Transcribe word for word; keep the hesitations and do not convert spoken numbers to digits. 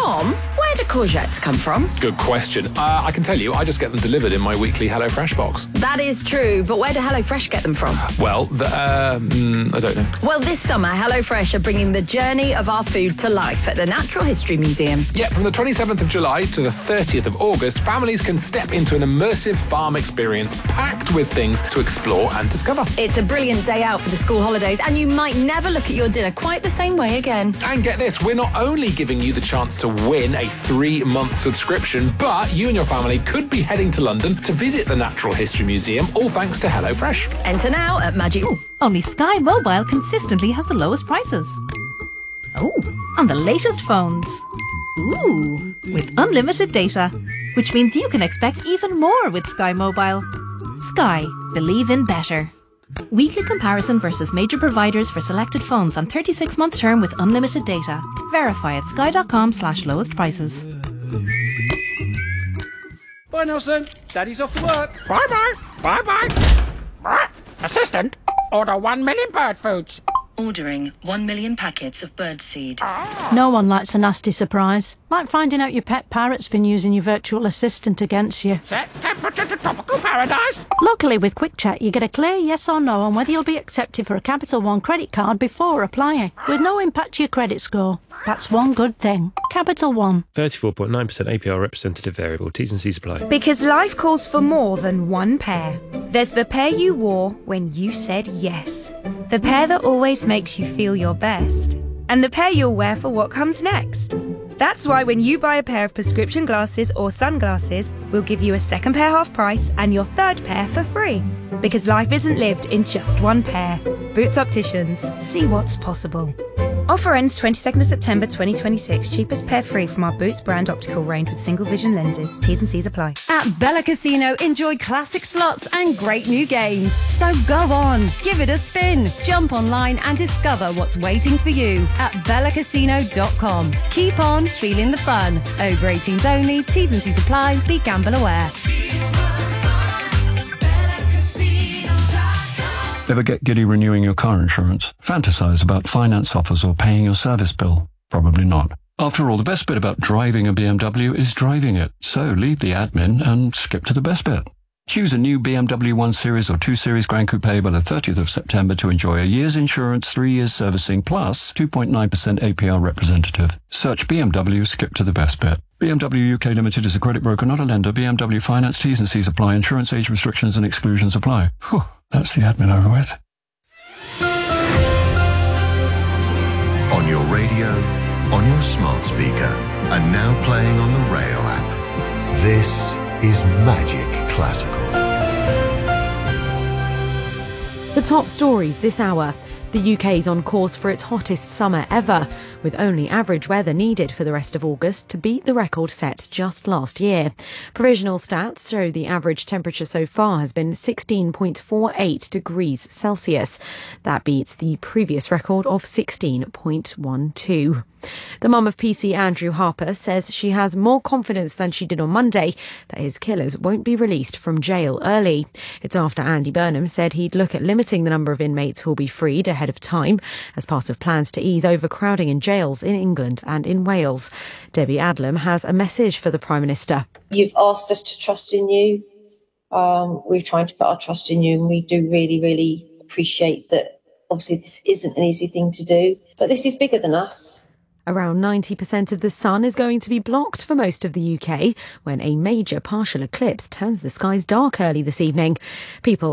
Tom, where do courgettes come from? Good question. Uh, I can tell you, I just get them delivered in my weekly HelloFresh box. That is true, but where do HelloFresh get them from? Well, the, uh, mm, I don't know. Well, this summer, HelloFresh are bringing the journey of our food to life at the Natural History Museum. Yeah, from the twenty-seventh of July to the thirtieth of August, families can step into an immersive farm experience packed with things to explore and discover. It's a brilliant day out for the school holidays, and you might never look at your dinner quite the same way again. And get this, we're not only giving you the chance to win a three-month subscription, but you and your family could be heading to London to visit the Natural History Museum, all thanks to HelloFresh. Enter now at Magic... Ooh, only Sky Mobile consistently has the lowest prices. Oh, on the latest phones. Ooh, with unlimited data, which means you can expect even more with Sky Mobile. Sky, believe in better. Weekly comparison versus major providers for selected phones on thirty-six month term with unlimited data. Verify at sky.com slash lowest prices. Bye, Nelson. Daddy's off to work. Bye-bye. Bye-bye. Assistant, order one million bird foods. Ordering one million packets of birdseed. No one likes a nasty surprise. Like finding out your pet parrot's been using your virtual assistant against you. Set temperature to tropical paradise. Luckily, with Quick Check, you get a clear yes or no on whether you'll be accepted for a Capital One credit card before applying, with no impact to your credit score. That's one good thing. Capital One. thirty-four point nine percent A P R representative variable. T's and C's apply. Because life calls for more than one pair. There's the pair you wore when you said yes. The pair that always makes you feel your best. And the pair you'll wear for what comes next. That's why when you buy a pair of prescription glasses or sunglasses, we'll give you a second pair half price and your third pair for free. Because life isn't lived in just one pair. Boots Opticians. See what's possible. Offer ends twenty-second of September twenty twenty-six. Cheapest pair free from our Boots brand optical range with single vision lenses. T's and C's apply. At Bella Casino, enjoy classic slots and great new games. So go on, give it a spin. Jump online and discover what's waiting for you at bella casino dot com. Keep on feeling the fun. Over eighteens only. T's and C's apply. Be gamble aware. Ever get giddy renewing your car insurance? Fantasize about finance offers or paying your service bill? Probably not. After all, the best bit about driving a B M W is driving it. So leave the admin and skip to the best bit. Choose a new B M W one Series or two Series Grand Coupe by the thirtieth of September to enjoy a year's insurance, three years servicing, plus two point nine percent A P R representative. Search B M W, skip to the best bit. B M W U K Limited is a credit broker, not a lender. B M W Finance, T's and C's apply. Insurance age restrictions and exclusions apply. Whew, that's the admin over with. On your radio, on your smart speaker, and now playing on the Rayo app. This is Magic Classical. The top stories this hour. The U K's on course for its hottest summer ever, with only average weather needed for the rest of August to beat the record set just last year. Provisional stats show the average temperature so far has been sixteen point four eight degrees Celsius. That beats the previous record of sixteen point one two. The mum of P C Andrew Harper says she has more confidence than she did on Monday that his killers won't be released from jail early. It's after Andy Burnham said he'd look at limiting the number of inmates who'll be freed ahead of time as part of plans to ease overcrowding in jails in England and in Wales. Debbie Adlam has a message for the Prime Minister. You've asked us to trust in you. Um, we're trying to put our trust in you, and we do really, really appreciate that. Obviously, this isn't an easy thing to do, but this is bigger than us. Around ninety percent of the sun is going to be blocked for most of the U K when a major partial eclipse turns the skies dark early this evening. People